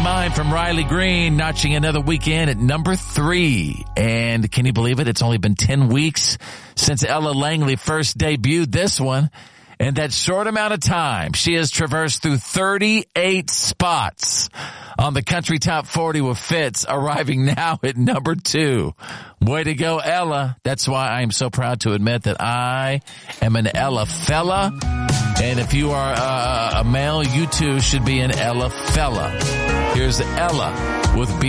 Mind from Riley Green, notching another weekend at number 3. And can you believe it? It's only been 10 weeks since Ella Langley first debuted this one. In that short amount of time, she has traversed through 38 spots on the Country Top 40 with Fitz, arriving now at number 2. Way to go, Ella. That's why I am so proud to admit that I am an Ella fella. And if you are a male, you too should be an Ella fella. Here's Ella with